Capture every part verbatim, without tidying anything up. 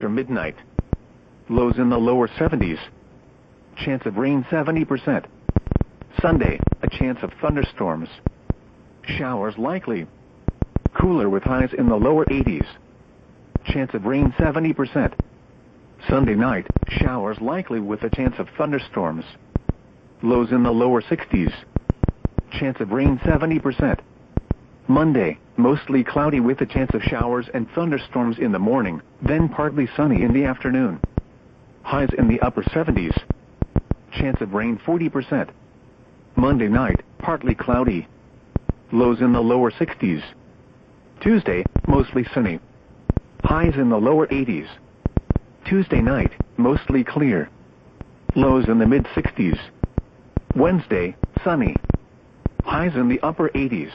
after midnight. Lows in the lower seventies. Chance of rain seventy percent. Sunday, a chance of thunderstorms. Showers likely. Cooler with highs in the lower eighties. Chance of rain seventy percent. Sunday night, showers likely with a chance of thunderstorms. Lows in the lower sixties. Chance of rain seventy percent. Monday, mostly cloudy with a chance of showers and thunderstorms in the morning, then partly sunny in the afternoon. Highs in the upper seventies. Chance of rain forty percent. Monday night, partly cloudy. Lows in the lower sixties. Tuesday, mostly sunny. Highs in the lower eighties. Tuesday night, mostly clear. Lows in the mid sixties. Wednesday, sunny. Highs in the upper eighties.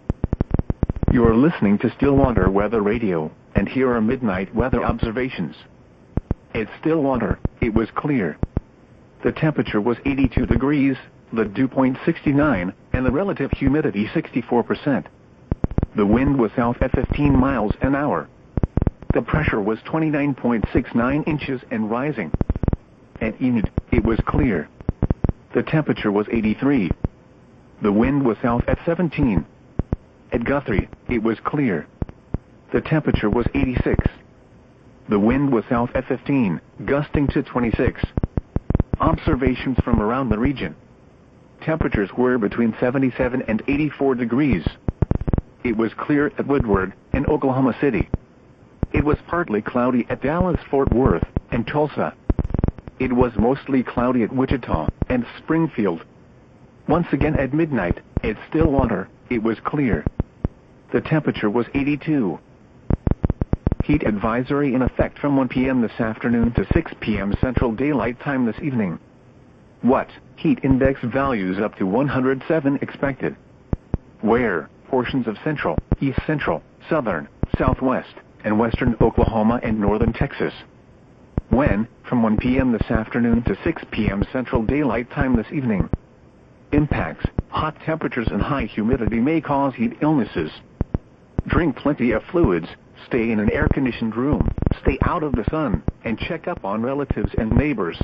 You're listening to Stillwater Weather Radio, and here are midnight weather observations. At Stillwater, it was clear. The temperature was eighty-two degrees, the dew point sixty-nine, and the relative humidity sixty-four percent. The wind was south at fifteen miles an hour. The pressure was twenty-nine point six nine inches and rising. At Enid, it was clear. The temperature was eighty-three. The wind was south at seventeen. At Guthrie, it was clear. The temperature was eighty-six. The wind was south at fifteen, gusting to twenty-six. Observations from around the region. Temperatures were between seventy-seven and eighty-four degrees. It was clear at Woodward and Oklahoma City. It was partly cloudy at Dallas-Fort Worth and Tulsa. It was mostly cloudy at Wichita and Springfield. Once again at midnight, at Stillwater, it was clear. The temperature was eighty-two. Heat advisory in effect from one p m this afternoon to six p m Central Daylight Time this evening. What? Heat index values up to one hundred seven expected. Where? Portions of central, east central, southern, southwest, and western Oklahoma and northern Texas. When? From one p m this afternoon to six p m Central Daylight Time this evening. Impacts. Hot temperatures and high humidity may cause heat illnesses. Drink plenty of fluids, stay in an air-conditioned room, stay out of the sun, and check up on relatives and neighbors.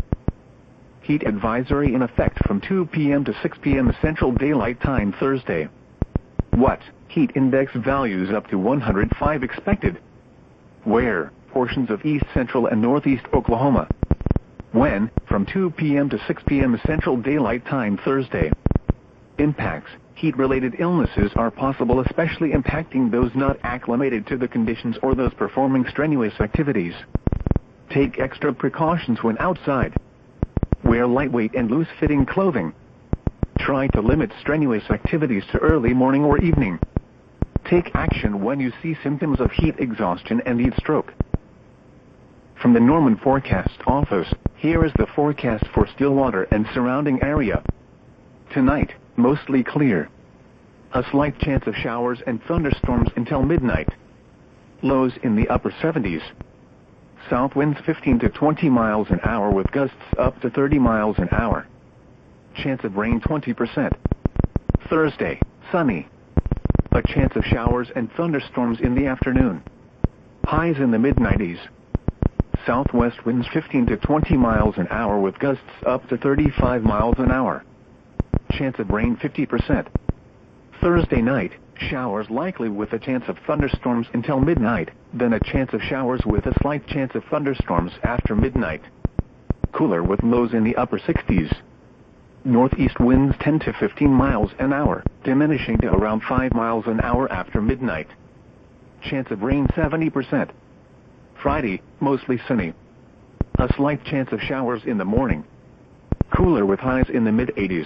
Heat advisory in effect from two p m to six p m Central Daylight Time Thursday. What? Heat index values up to one hundred five expected. Where? Portions of east central and northeast Oklahoma. When? From two p m to six p m Central Daylight Time Thursday. Impacts. Heat-related illnesses are possible, especially impacting those not acclimated to the conditions or those performing strenuous activities. Take extra precautions when outside. Wear lightweight and loose-fitting clothing. Try to limit strenuous activities to early morning or evening. Take action when you see symptoms of heat exhaustion and heat stroke. From the Norman Forecast Office, here is the forecast for Stillwater and surrounding area. Tonight, mostly clear. A slight chance of showers and thunderstorms until midnight. Lows in the upper seventies. South winds fifteen to twenty miles an hour with gusts up to thirty miles an hour. Chance of rain twenty percent. Thursday, sunny. A chance of showers and thunderstorms in the afternoon. Highs in the mid nineties. Southwest winds fifteen to twenty miles an hour with gusts up to thirty-five miles an hour. Chance of rain fifty percent. Thursday night, showers likely with a chance of thunderstorms until midnight, then a chance of showers with a slight chance of thunderstorms after midnight. Cooler with lows in the upper sixties. Northeast winds ten to fifteen miles an hour, diminishing to around five miles an hour after midnight. Chance of rain seventy percent. Friday, mostly sunny. A slight chance of showers in the morning. Cooler with highs in the mid eighties.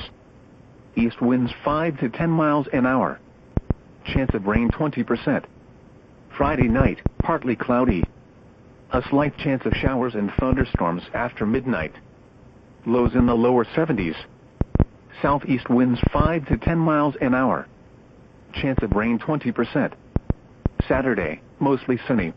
East winds five to ten miles an hour. Chance of rain twenty percent. Friday night, partly cloudy. A slight chance of showers and thunderstorms after midnight. Lows in the lower seventies. Southeast winds five to ten miles an hour. Chance of rain twenty percent. Saturday, mostly sunny.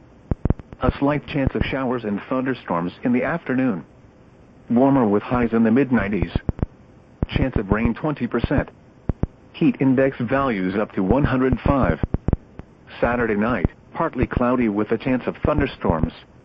A slight chance of showers and thunderstorms in the afternoon. Warmer with highs in the mid nineties. Chance of rain twenty percent. Heat index values up to one hundred five. Saturday night, partly cloudy with a chance of thunderstorms.